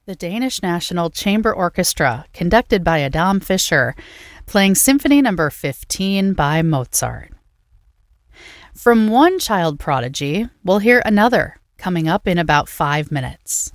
The Danish National Chamber Orchestra, conducted by Adam Fischer, playing Symphony No. 15 by Mozart. From one child prodigy, we'll hear another coming up in about 5 minutes.